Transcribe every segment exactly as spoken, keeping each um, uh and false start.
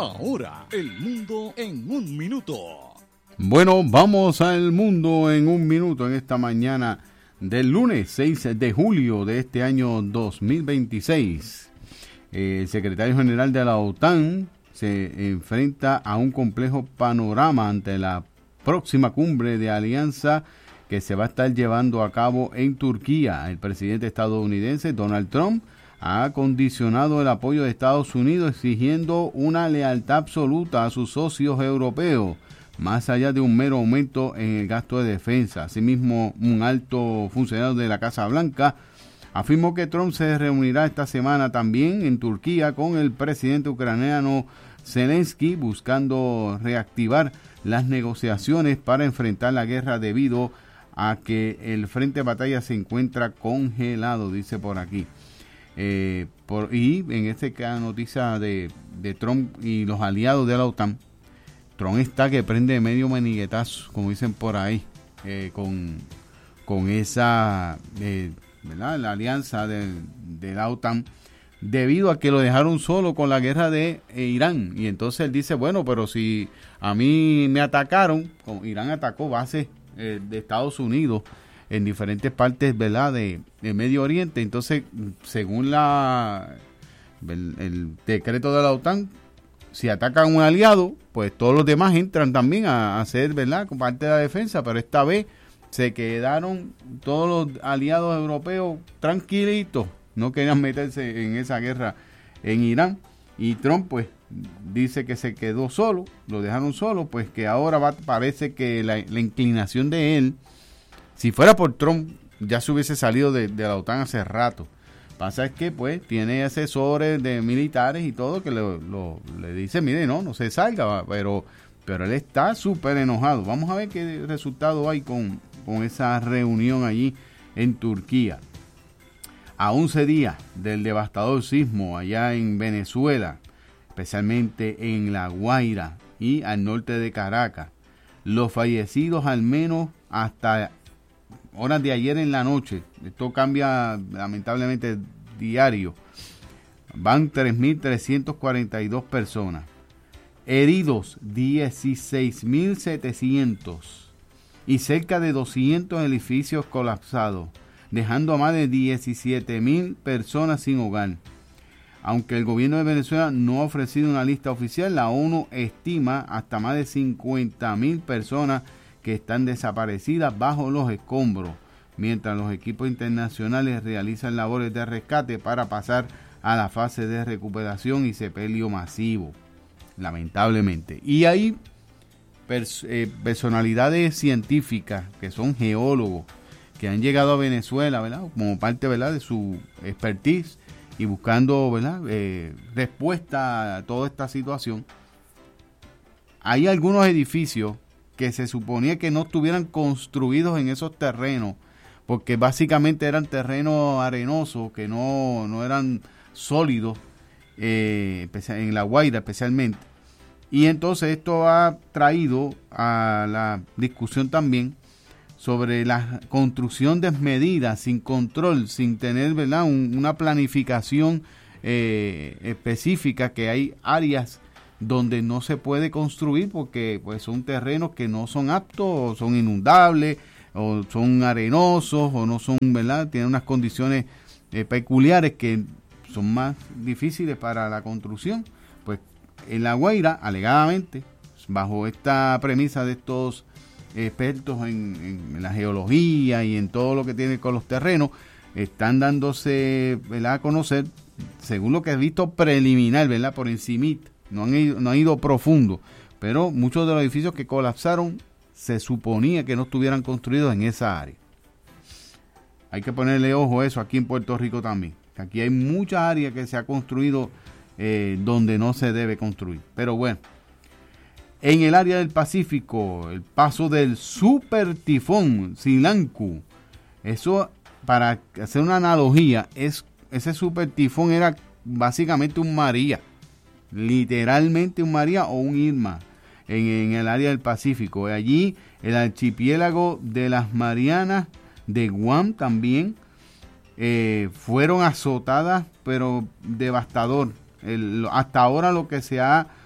Ahora, el mundo en un minuto. Bueno, vamos al mundo en un minuto en esta mañana del lunes seis de julio de este año dos mil veintiséis. El secretario general de la OTAN se enfrenta a un complejo panorama ante la próxima cumbre de alianza que se va a estar llevando a cabo en Turquía. El presidente estadounidense Donald Trump ha condicionado el apoyo de Estados Unidos exigiendo una lealtad absoluta a sus socios europeos, más allá de un mero aumento en el gasto de defensa. Asimismo, un alto funcionario de la Casa Blanca afirmó que Trump se reunirá esta semana también en Turquía con el presidente ucraniano Zelensky, buscando reactivar las negociaciones para enfrentar la guerra debido a que el frente de batalla se encuentra congelado, dice por aquí. Eh, por, y en este caso, noticia de, de Trump y los aliados de la OTAN, Trump está que prende medio maniguetazo, como dicen por ahí, eh, con, con esa, eh, ¿verdad? La alianza de, de la OTAN, debido a que lo dejaron solo con la guerra de eh, Irán. Y entonces él dice, bueno, pero si a mí me atacaron, como Irán atacó bases eh, de Estados Unidos en diferentes partes, ¿verdad?, de, de Medio Oriente. Entonces, según la el, el decreto de la OTAN, si atacan a un aliado, pues todos los demás entran también a, a ser, ¿verdad?, como parte de la defensa. Pero esta vez se quedaron todos los aliados europeos tranquilitos, no querían meterse en esa guerra en Irán. Y Trump, pues, dice que se quedó solo, lo dejaron solo, pues que ahora va, parece que la, la inclinación de él, si fuera por Trump, ya se hubiese salido de, de la OTAN hace rato. Pasa es que, pues, tiene asesores de militares y todo que lo, lo, le dicen, mire, no, no se salga, pero, pero él está súper enojado. Vamos a ver qué resultado hay con, con esa reunión allí en Turquía. A once días del devastador sismo allá en Venezuela, especialmente en La Guaira y al norte de Caracas, los fallecidos al menos hasta horas de ayer en la noche, esto cambia lamentablemente diario, van tres mil trescientas cuarenta y dos personas, heridos dieciséis mil setecientos y cerca de doscientos edificios colapsados, dejando a más de diecisiete mil personas sin hogar. Aunque el gobierno de Venezuela no ha ofrecido una lista oficial, la ONU estima hasta más de cincuenta mil personas que están desaparecidas bajo los escombros, mientras los equipos internacionales realizan labores de rescate para pasar a la fase de recuperación y sepelio masivo, lamentablemente. Y hay pers- eh, personalidades científicas que son geólogos, que han llegado a Venezuela, ¿verdad?, como parte, ¿verdad?, de su expertise y buscando, ¿verdad?, eh, respuesta a toda esta situación. Hay algunos edificios que se suponía que no estuvieran construidos en esos terrenos, porque básicamente eran terrenos arenosos, que no, no eran sólidos, eh, en La Guaira especialmente. Y entonces esto ha traído a la discusión también sobre la construcción desmedida, sin control, sin tener, ¿verdad?, un, una planificación eh, específica, que hay áreas donde no se puede construir porque, pues, son terrenos que no son aptos, o son inundables, o son arenosos, o no son, ¿verdad?, tienen unas condiciones eh, peculiares que son más difíciles para la construcción. Pues en La Guaira, alegadamente, bajo esta premisa de estos expertos en, en la geología y en todo lo que tiene con los terrenos, están dándose, ¿verdad?, a conocer, según lo que he visto preliminar, ¿verdad?, por encimita. No han ido, no han ido profundo, pero muchos de los edificios que colapsaron se suponía que no estuvieran construidos en esa área. Hay que ponerle ojo a eso aquí en Puerto Rico también. Aquí hay muchas áreas que se ha construido eh, donde no se debe construir. Pero bueno, en el área del Pacífico, el paso del super tifón Silanku, eso, para hacer una analogía, es ese super tifón era básicamente un María. Literalmente un María o un Irma en, en el área del Pacífico. Allí el archipiélago de las Marianas, de Guam también, eh, fueron azotadas, pero devastador. El, hasta ahora lo que se ha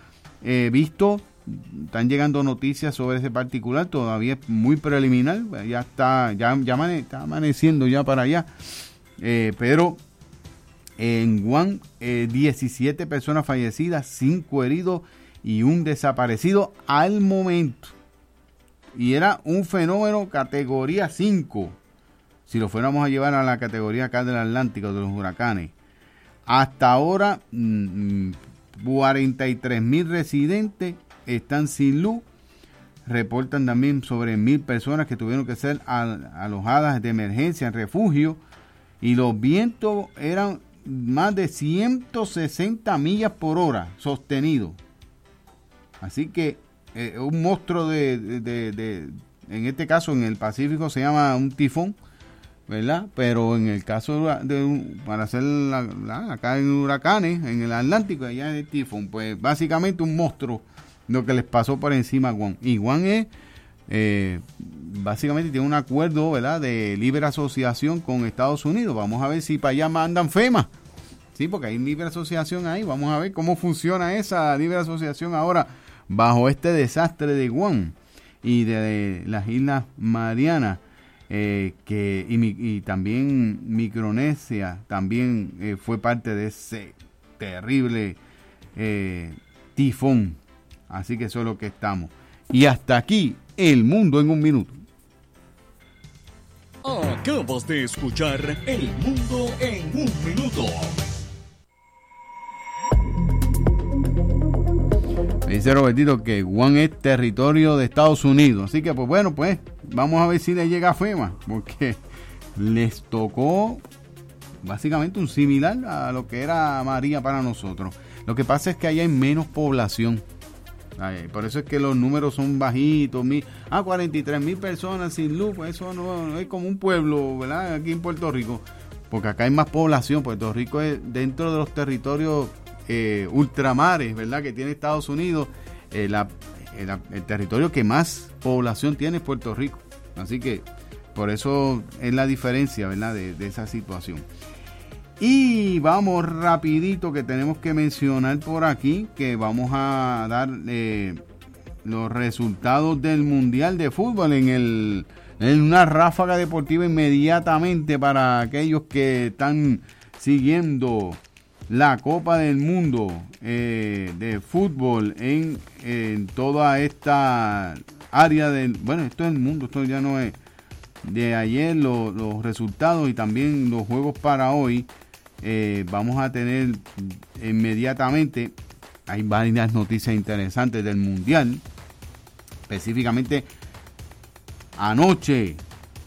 eh, visto. Están llegando noticias sobre ese particular, todavía es muy preliminar, ya está, ya, ya amane, está amaneciendo ya para allá, eh, pero en Guam, eh, diecisiete personas fallecidas, cinco heridos y un desaparecido al momento. Y era un fenómeno categoría cinco, si lo fuéramos a llevar a la categoría acá del Atlántico, de los huracanes. Hasta ahora, mmm, cuarenta y tres mil residentes están sin luz. Reportan también sobre mil personas que tuvieron que ser al, alojadas de emergencia en refugio, y los vientos eran más de ciento sesenta millas por hora sostenidos. Así que eh, un monstruo de, de, de, de, en este caso en el Pacífico se llama un tifón, ¿verdad? Pero en el caso de un, para hacer la, la, acá en huracanes, en el Atlántico, allá en el tifón, pues básicamente un monstruo lo que les pasó por encima a Guam. Y Guam es, eh, básicamente tiene un acuerdo, ¿verdad?, de libre asociación con Estados Unidos. Vamos a ver si para allá mandan FEMA. Sí, porque hay libre asociación ahí. Vamos a ver cómo funciona esa libre asociación ahora bajo este desastre de Guam y de, de las Islas Marianas, eh, que y, y también Micronesia también eh, fue parte de ese terrible eh, tifón. Así que eso es lo que estamos. Y hasta aquí, El Mundo en un Minuto. Acabas de escuchar El Mundo en un Minuto. Dice Robertito que Guam es territorio de Estados Unidos. Así que, pues bueno, pues vamos a ver si le llega a FEMA, porque les tocó básicamente un similar a lo que era María para nosotros. Lo que pasa es que allá hay menos población. Ay, por eso es que los números son bajitos. Mil, ah, cuarenta y tres mil personas sin luz, pues eso no, no es como un pueblo, ¿verdad? Aquí en Puerto Rico, porque acá hay más población. Puerto Rico es dentro de los territorios eh, ultramares, ¿verdad?, que tiene Estados Unidos. Eh, la, el, el territorio que más población tiene es Puerto Rico. Así que por eso es la diferencia, ¿verdad?, de, de esa situación. Y vamos rapidito, que tenemos que mencionar por aquí que vamos a dar eh, los resultados del Mundial de Fútbol en, el, en una ráfaga deportiva inmediatamente para aquellos que están siguiendo la Copa del Mundo eh, de fútbol en, en toda esta área del... Bueno, esto es el mundo, esto ya no es de ayer, lo, los resultados y también los juegos para hoy. Eh, vamos a tener inmediatamente, hay varias noticias interesantes del Mundial. Específicamente anoche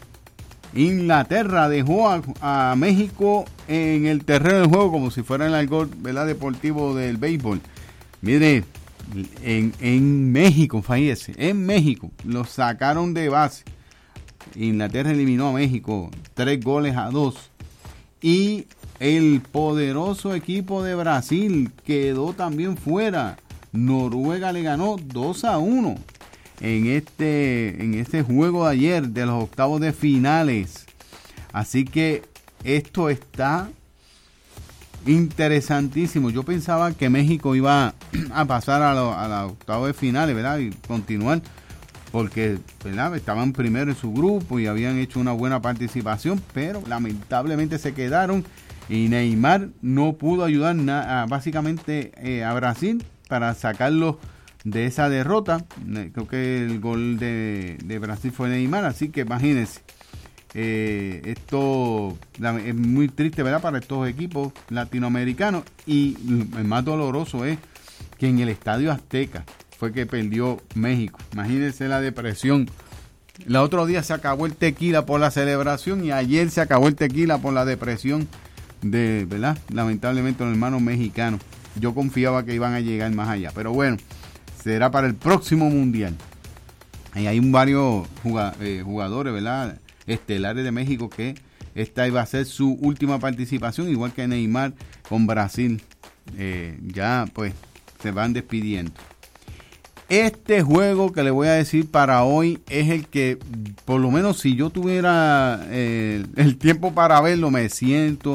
Inglaterra dejó a, a México en el terreno del juego como si fuera el algo, ¿verdad?, deportivo del béisbol. Mire, en, en México, fallece, en México lo sacaron de base. Inglaterra eliminó a México tres goles a dos. Y el poderoso equipo de Brasil quedó también fuera. Noruega le ganó dos a uno en este, en este juego de ayer de los octavos de finales. Así que esto está interesantísimo. Yo pensaba que México iba a pasar a los a los octavos de finales, ¿verdad?, y continuar, porque, ¿verdad?, estaban primero en su grupo y habían hecho una buena participación, pero lamentablemente se quedaron y Neymar no pudo ayudar na- a, básicamente eh, a Brasil para sacarlos de esa derrota. Creo que el gol de, de Brasil fue Neymar, así que imagínense. Eh, esto la, es muy triste, ¿verdad?, para estos equipos latinoamericanos, y el más doloroso es que en el Estadio Azteca fue que perdió México. Imagínense la depresión. El otro día se acabó el tequila por la celebración y ayer se acabó el tequila por la depresión de, ¿verdad?, lamentablemente los hermanos mexicanos. Yo confiaba que iban a llegar más allá, pero bueno, será para el próximo Mundial. Y hay varios jugadores, ¿verdad?, estelares de México que esta iba a ser su última participación, igual que Neymar con Brasil. Eh, ya pues se van despidiendo. Este juego que le voy a decir para hoy es el que, por lo menos si yo tuviera eh, el tiempo para verlo, me siento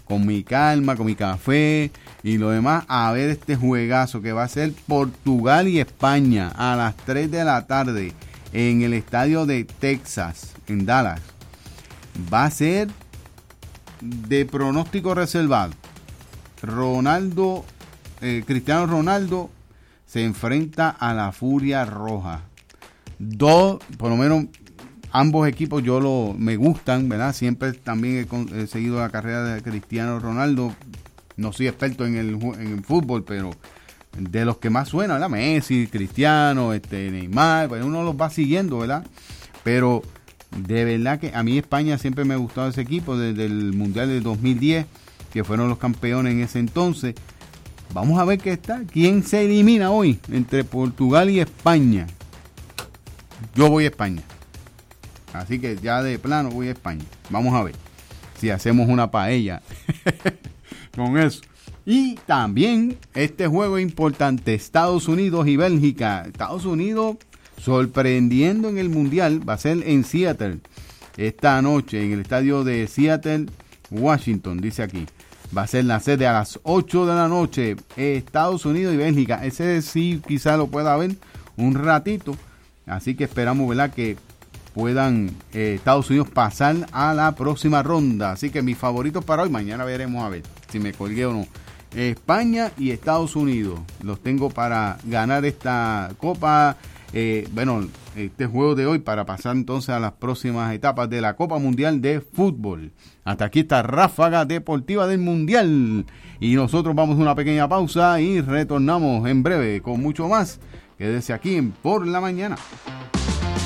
con mi calma, con mi café y lo demás, a ver este juegazo que va a ser Portugal y España a las tres de la tarde en el estadio de Texas, en Dallas. Va a ser de pronóstico reservado. Ronaldo, eh, Cristiano Ronaldo se enfrenta a la Furia Roja. Dos, por lo menos ambos equipos yo lo me gustan, ¿verdad? Siempre también he, he seguido la carrera de Cristiano Ronaldo. No soy experto en el, en el fútbol, pero de los que más suenan, ¿verdad? Messi, Cristiano, este, Neymar, pues uno los va siguiendo, ¿verdad? Pero de verdad que a mí España siempre me ha gustado ese equipo desde el Mundial de dos mil diez, que fueron los campeones en ese entonces. Vamos a ver qué está. ¿Quién se elimina hoy entre Portugal y España? Yo voy a España. Así que ya de plano voy a España. Vamos a ver si hacemos una paella con eso. Y también este juego importante, Estados Unidos y Bélgica. Estados Unidos sorprendiendo en el Mundial, va a ser en Seattle esta noche, en el estadio de Seattle, Washington, dice aquí. Va a ser la sede a las ocho de la noche, Estados Unidos y Bélgica. Ese sí quizá lo pueda ver un ratito. Así que esperamos, ¿verdad?, que puedan eh, Estados Unidos pasar a la próxima ronda. Así que mis favoritos para hoy, mañana veremos a ver si me colgué o no. España y Estados Unidos los tengo para ganar esta copa. Eh, bueno, este juego de hoy para pasar entonces a las próximas etapas de la Copa Mundial de Fútbol. Hasta aquí esta ráfaga deportiva del Mundial y nosotros vamos a una pequeña pausa y retornamos en breve con mucho más. Quédese aquí en Por la Mañana.